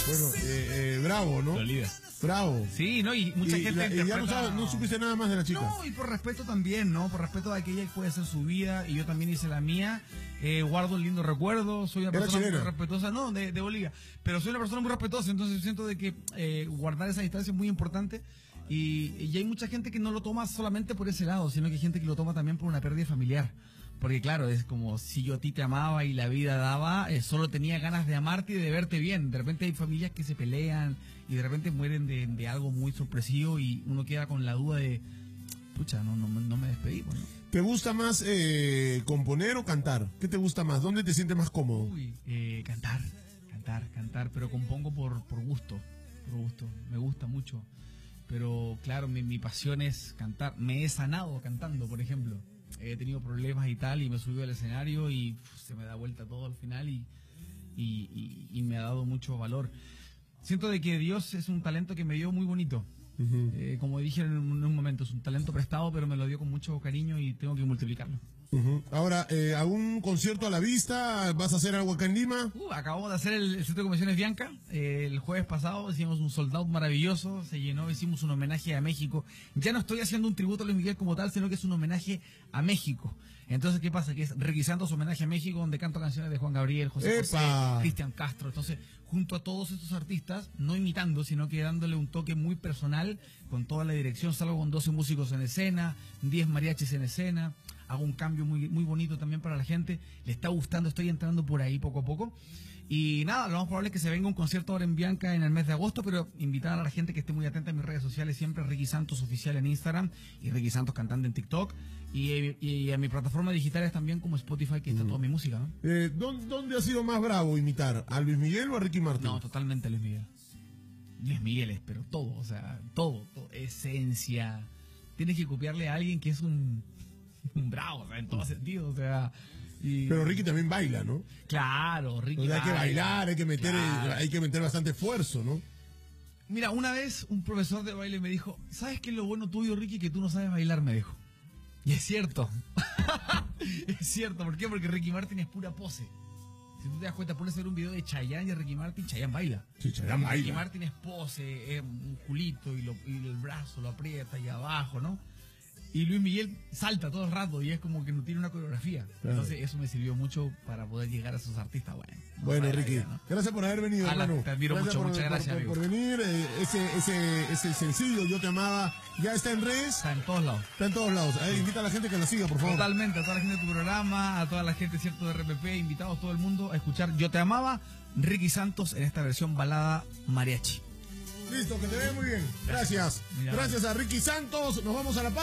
Bueno, bravo, ¿no? Dolida. Bravo. Sí, ¿no? Y mucha gente y ya no supiste nada más de la chica. No, y por respeto también, ¿no? Por respeto a que ella puede hacer su vida y yo también hice la mía. Guardo un lindo recuerdo, soy una persona muy respetuosa, no, de Bolivia, pero soy una persona muy respetuosa, entonces siento de que guardar esa distancia es muy importante y hay mucha gente que no lo toma solamente por ese lado, sino que hay gente que lo toma también por una pérdida familiar. Porque claro, es como si yo a ti te amaba y la vida daba, solo tenía ganas de amarte y de verte bien. De repente hay familias que se pelean y de repente mueren de algo muy sorpresivo y uno queda con la duda de, pucha, no me despedí. Bueno. ¿Te gusta más componer o cantar? ¿Qué te gusta más? ¿Dónde te sientes más cómodo? Uy, cantar, pero compongo por gusto, me gusta mucho. Pero claro, mi pasión es cantar. Me he sanado cantando, por ejemplo. He tenido problemas y tal, y me subí al escenario y se me da vuelta todo al final y me ha dado mucho valor. Siento de que Dios es un talento que me dio muy bonito. Como dije en un momento, es un talento prestado, pero me lo dio con mucho cariño y tengo que multiplicarlo. Ahora, ¿algún concierto a la vista? ¿Vas a hacer algo acá en Lima? Acabamos de hacer el Centro de Convenciones Bianca. El jueves pasado hicimos un sold out maravilloso, se llenó, hicimos un homenaje a México. Ya no estoy haciendo un tributo a Luis Miguel como tal, sino que es un homenaje a México. Entonces, ¿qué pasa? Que es revisando su homenaje a México, donde canto canciones de Juan Gabriel, José José, Cristian Castro. Entonces, junto a todos estos artistas, no imitando, sino que dándole un toque muy personal, con toda la dirección, salgo con 12 músicos en escena, 10 mariachis en escena. Hago un cambio muy bonito también para la gente. Le está gustando, estoy entrando por ahí poco a poco. Y nada, lo más probable es que se venga un concierto ahora en Bianca en el mes de agosto, pero invitar a la gente que esté muy atenta a mis redes sociales, siempre Ricky Santos Oficial en Instagram y Ricky Santos Cantante en TikTok. Y a mi plataforma digitales también como Spotify, que está toda mi música, ¿no? ¿Dónde ha sido más bravo imitar? ¿A Luis Miguel o a Ricky Martin? No, totalmente a Luis Miguel. Luis Miguel es, pero todo, o sea, todo, esencia. Tienes que copiarle a alguien que es un bravo, o sea, en todo sentido, o sea. Pero Ricky también baila, ¿no? Claro, Ricky. O sea, hay que bailar, hay que meter bastante esfuerzo, ¿no? Mira, una vez un profesor de baile me dijo, ¿sabes qué es lo bueno tuyo, Ricky? Que tú no sabes bailar, me dijo. Y es cierto. Es cierto, ¿por qué? Porque Ricky Martin es pura pose. Si tú te das cuenta, pones a ver un video de Chayanne y de Ricky Martin, Chayanne baila. Sí, Chayanne baila. Ricky Martin es pose, es un culito y el brazo lo aprieta y abajo, ¿no? Y Luis Miguel salta todo el rato y es como que no tiene una coreografía. Claro. Entonces eso me sirvió mucho para poder llegar a esos artistas. Bueno, Ricky, vida, ¿no? Gracias por haber venido, hermano. Te admiro mucho, muchas gracias, por venir. Ese sencillo, Yo Te Amaba, ya está en redes. Está en todos lados. Está en todos lados. Invita a la gente que la siga, por favor. Totalmente, a toda la gente de tu programa, a toda la gente, cierto, de RPP, invitados todo el mundo a escuchar Yo Te Amaba, Ricky Santos en esta versión balada mariachi. Listo, que te vea muy bien. Gracias. Gracias a Ricky Santos. Nos vamos a la pausa.